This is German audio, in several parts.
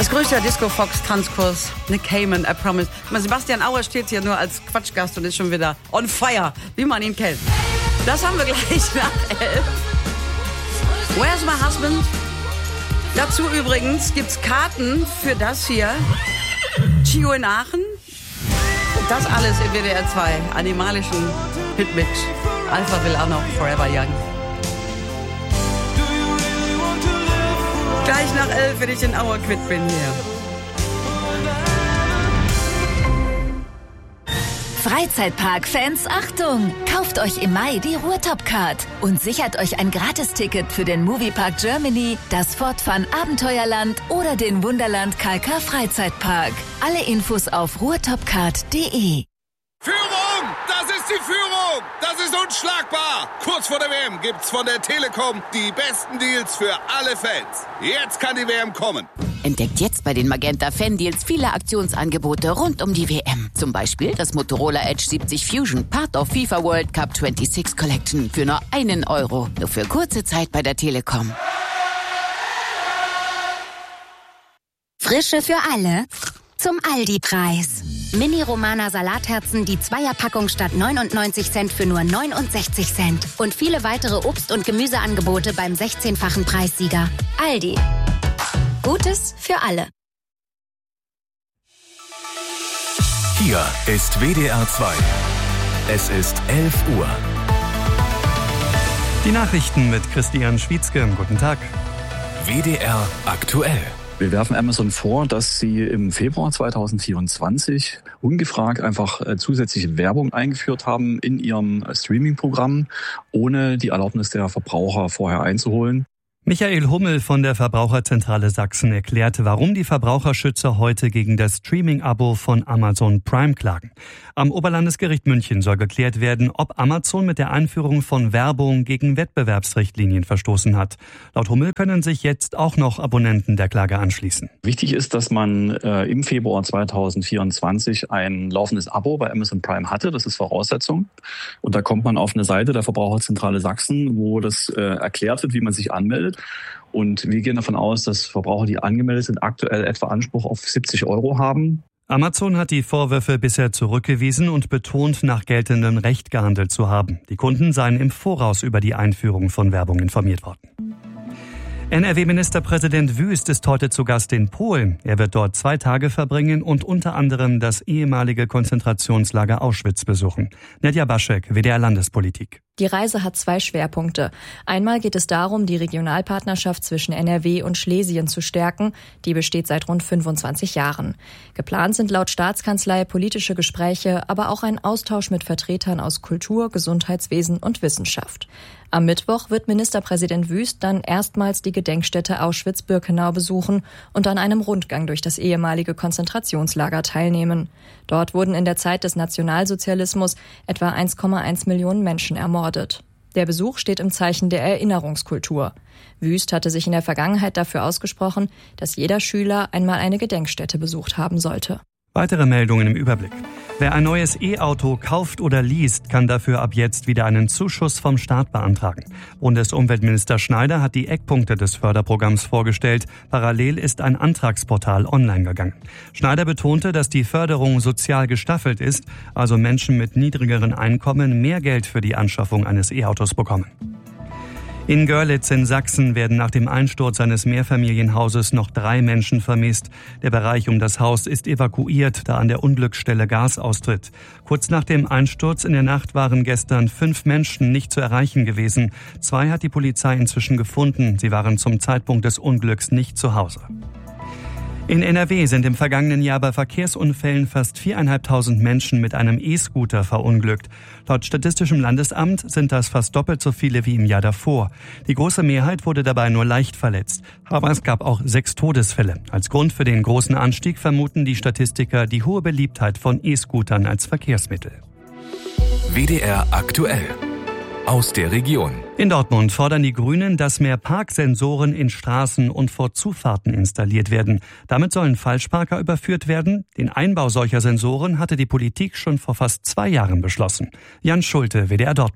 Es grüßt der Disco Fox Tanzkurs, Nick Cayman, I Promise. Sebastian Auer steht hier nur als Quatschgast und ist schon wieder on fire, wie man ihn kennt. Das haben wir gleich nach 11. Where's My Husband? Dazu übrigens gibt's Karten für das hier. Chio in Aachen. Das alles in WDR 2. Animalischen Hitmix. Alpha will auch noch Forever Young. Gleich nach 11, wenn ich in Auer quitt bin hier. Freizeitpark-Fans, Achtung! Kauft euch im Mai die Ruhrtop-Card und sichert euch ein Gratisticket für den Moviepark Germany, das Fort Fun Abenteuerland oder den Wunderland KK Freizeitpark. Alle Infos auf ruhrtopcard.de. Führung! Das ist die Führung! Das ist unschlagbar! Kurz vor der WM gibt's von der Telekom die besten Deals für alle Fans. Jetzt kann die WM kommen. Entdeckt jetzt bei den Magenta Fan-Deals viele Aktionsangebote rund um die WM. Zum Beispiel das Motorola Edge 70 Fusion, Part of FIFA World Cup 26 Collection für nur €1. Nur für kurze Zeit bei der Telekom. Frische für alle zum Aldi-Preis. Mini-Romana Salatherzen, die Zweierpackung statt 99 Cent für nur 69 Cent. Und viele weitere Obst- und Gemüseangebote beim 16-fachen Preissieger. Aldi. Gutes für alle. Hier ist WDR 2. Es ist 11 Uhr. Die Nachrichten mit Christian Schwietzke. Guten Tag. WDR aktuell. Wir werfen Amazon vor, dass sie im Februar 2024 ungefragt einfach zusätzliche Werbung eingeführt haben in ihrem Streaming-Programm, ohne die Erlaubnis der Verbraucher vorher einzuholen. Michael Hummel von der Verbraucherzentrale Sachsen erklärte, warum die Verbraucherschützer heute gegen das Streaming-Abo von Amazon Prime klagen. Am Oberlandesgericht München soll geklärt werden, ob Amazon mit der Einführung von Werbung gegen Wettbewerbsrichtlinien verstoßen hat. Laut Hummel können sich jetzt auch noch Abonnenten der Klage anschließen. Wichtig ist, dass man im Februar 2024 ein laufendes Abo bei Amazon Prime hatte. Das ist Voraussetzung. Und da kommt man auf eine Seite der Verbraucherzentrale Sachsen, wo das erklärt wird, wie man sich anmeldet. Und wir gehen davon aus, dass Verbraucher, die angemeldet sind, aktuell etwa Anspruch auf 70 € haben. Amazon hat die Vorwürfe bisher zurückgewiesen und betont, nach geltendem Recht gehandelt zu haben. Die Kunden seien im Voraus über die Einführung von Werbung informiert worden. NRW-Ministerpräsident Wüst ist heute zu Gast in Polen. Er wird dort 2 Tage verbringen und unter anderem das ehemalige Konzentrationslager Auschwitz besuchen. Nadja Baschek, WDR Landespolitik. Die Reise hat 2 Schwerpunkte. Einmal geht es darum, die Regionalpartnerschaft zwischen NRW und Schlesien zu stärken. Die besteht seit rund 25 Jahren. Geplant sind laut Staatskanzlei politische Gespräche, aber auch ein Austausch mit Vertretern aus Kultur, Gesundheitswesen und Wissenschaft. Am Mittwoch wird Ministerpräsident Wüst dann erstmals die Gedenkstätte Auschwitz-Birkenau besuchen und an einem Rundgang durch das ehemalige Konzentrationslager teilnehmen. Dort wurden in der Zeit des Nationalsozialismus etwa 1,1 Millionen Menschen ermordet. Der Besuch steht im Zeichen der Erinnerungskultur. Wüst hatte sich in der Vergangenheit dafür ausgesprochen, dass jeder Schüler einmal eine Gedenkstätte besucht haben sollte. Weitere Meldungen im Überblick. Wer ein neues E-Auto kauft oder least, kann dafür ab jetzt wieder einen Zuschuss vom Staat beantragen. Bundesumweltminister Schneider hat die Eckpunkte des Förderprogramms vorgestellt. Parallel ist ein Antragsportal online gegangen. Schneider betonte, dass die Förderung sozial gestaffelt ist, also Menschen mit niedrigeren Einkommen mehr Geld für die Anschaffung eines E-Autos bekommen. In Görlitz in Sachsen werden nach dem Einsturz eines Mehrfamilienhauses noch 3 Menschen vermisst. Der Bereich um das Haus ist evakuiert, da an der Unglücksstelle Gas austritt. Kurz nach dem Einsturz in der Nacht waren gestern 5 Menschen nicht zu erreichen gewesen. 2 hat die Polizei inzwischen gefunden. Sie waren zum Zeitpunkt des Unglücks nicht zu Hause. In NRW sind im vergangenen Jahr bei Verkehrsunfällen fast 4.500 Menschen mit einem E-Scooter verunglückt. Laut Statistischem Landesamt sind das fast doppelt so viele wie im Jahr davor. Die große Mehrheit wurde dabei nur leicht verletzt. Aber es gab auch 6 Todesfälle. Als Grund für den großen Anstieg vermuten die Statistiker die hohe Beliebtheit von E-Scootern als Verkehrsmittel. WDR aktuell. Aus der Region. In Dortmund fordern die Grünen, dass mehr Parksensoren in Straßen und vor Zufahrten installiert werden. Damit sollen Falschparker überführt werden. Den Einbau solcher Sensoren hatte die Politik schon vor fast 2 Jahren beschlossen. Jan Schulte, WDR Dortmund.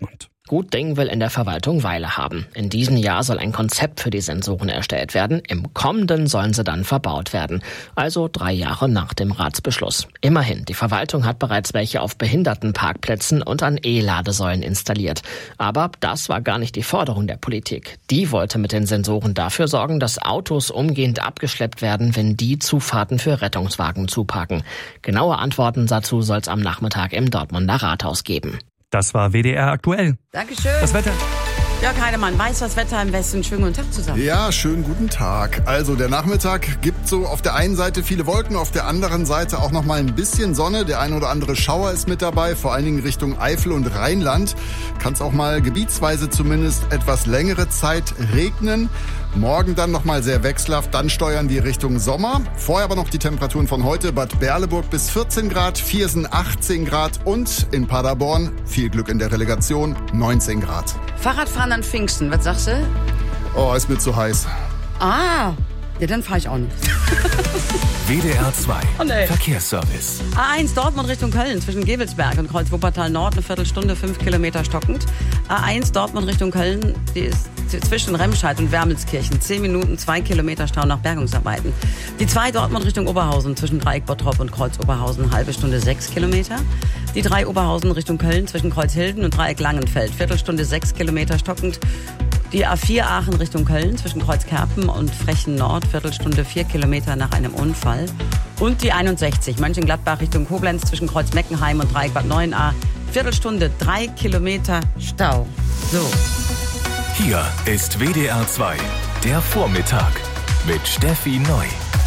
Gut Ding will in der Verwaltung Weile haben. In diesem Jahr soll ein Konzept für die Sensoren erstellt werden. Im kommenden sollen sie dann verbaut werden. Also 3 Jahre nach dem Ratsbeschluss. Immerhin, die Verwaltung hat bereits welche auf Behindertenparkplätzen und an E-Ladesäulen installiert. Aber das war gar nicht die Forderung der Politik. Die wollte mit den Sensoren dafür sorgen, dass Autos umgehend abgeschleppt werden, wenn die Zufahrten für Rettungswagen zuparken. Genaue Antworten dazu soll es am Nachmittag im Dortmunder Rathaus geben. Das war WDR aktuell. Dankeschön. Das Wetter. Jörg Heidemann, weiß das Wetter im Westen. Schönen guten Tag zusammen. Ja, schönen guten Tag. Also der Nachmittag gibt so auf der einen Seite viele Wolken, auf der anderen Seite auch noch mal ein bisschen Sonne. Der ein oder andere Schauer ist mit dabei, vor allen Dingen Richtung Eifel und Rheinland. Kann es auch mal gebietsweise zumindest etwas längere Zeit regnen. Morgen dann noch mal sehr wechselhaft, dann steuern wir Richtung Sommer. Vorher aber noch die Temperaturen von heute. Bad Berleburg bis 14 Grad, Viersen 18 Grad und in Paderborn, viel Glück in der Relegation, 19 Grad. Fahrradfahren an Pfingsten, was sagst du? Oh, ist mir zu heiß. Ah, ja, dann fahre ich auch nicht. WDR 2 Oh, nee. Verkehrsservice. A1 Dortmund Richtung Köln zwischen Gevelsberg und Kreuz Wuppertal Nord eine Viertelstunde, 5 Kilometer stockend. A1 Dortmund Richtung Köln, die ist zwischen Remscheid und Wermelskirchen 10 Minuten, 2 Kilometer Stau nach Bergungsarbeiten. Die 2 Dortmund Richtung Oberhausen zwischen Dreieck Bottrop und Kreuz Oberhausen halbe Stunde, 6 Kilometer. Die 3 Oberhausen Richtung Köln zwischen Kreuzhilden und Dreieck Langenfeld Viertelstunde, 6 Kilometer stockend. Die A4 Aachen Richtung Köln zwischen Kreuzkerpen und Frechen Nord, Viertelstunde 4 Kilometer nach einem Unfall. Und die 61 Mönchengladbach Richtung Koblenz zwischen Kreuz Meckenheim und Dreieck Bad 9a, Viertelstunde 3 Kilometer Stau. So. Hier ist WDR 2, der Vormittag mit Steffi Neu.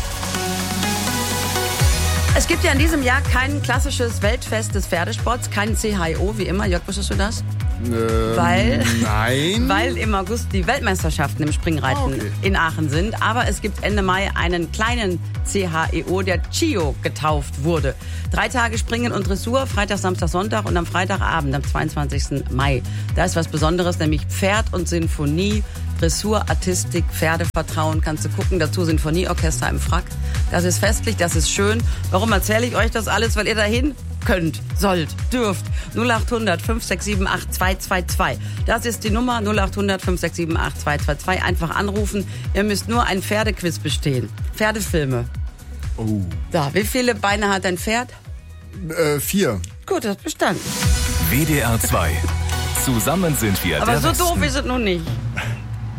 Es gibt ja in diesem Jahr kein klassisches Weltfest des Pferdesports, kein CHIO, wie immer. Jörg, wusstest du das? Nein. Weil im August die Weltmeisterschaften im Springreiten in Aachen sind. Aber es gibt Ende Mai einen kleinen CHIO, der CHIO getauft wurde. 3 Tage Springen und Dressur, Freitag, Samstag, Sonntag und am Freitagabend, am 22. Mai. Da ist was Besonderes, nämlich Pferd und Sinfonie, Dressur, Artistik, Pferdevertrauen. Kannst du gucken, dazu Sinfonieorchester im Frack. Das ist festlich, das ist schön. Warum erzähle ich euch das alles? Weil ihr dahin könnt, sollt, dürft. 0800 5678 222. Das ist die Nummer 0800 5678 222. Einfach anrufen. Ihr müsst nur ein Pferdequiz bestehen. Pferdefilme. Oh. Da, wie viele Beine hat ein Pferd? 4. Gut, das bestanden. WDR 2. Zusammen sind wir Aber der so Westen. doof ist es nun nicht.